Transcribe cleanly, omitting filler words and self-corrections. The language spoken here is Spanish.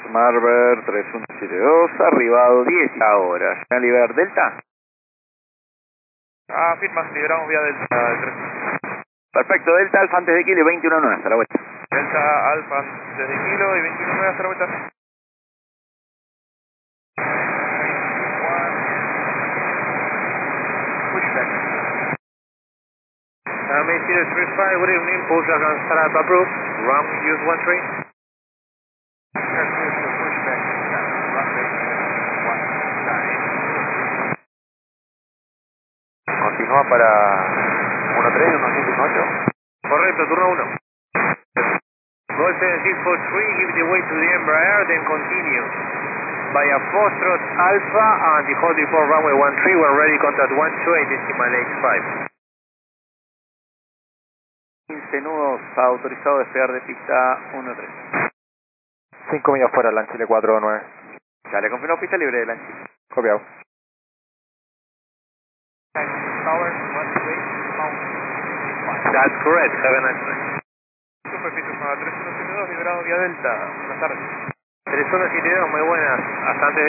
Marber 3172, arribado 10 ahora. ¿Ya liberar Delta? Firma, liberamos vía Delta del 3. Perfecto, Delta Alfa antes de Kilo y 21.9, hasta la vuelta. Delta Alfa desde Kilo y 29 hasta la vuelta. Pushback. May 035, good evening, pushback on startup approved, runway use 13. Pushback, runway 19. Continúa para 13, 1718. Correcto, turno 1. Go 7643, give the way to the Embraer, then continue. Via Foxtrot Alpha and the hold report runway 13, we're ready, contact 128, decimal H5. 15 nudos, autorizado a despegar de pista 13. 5 millas fuera, Lanchile 49. Dale, confirmó pista libre de Lanchi. Copiado. Tower 128, That's correct, have a nice night. Superficie 3172, liberado vía Delta, buenas tardes. 3172, muy buenas, hasta antes de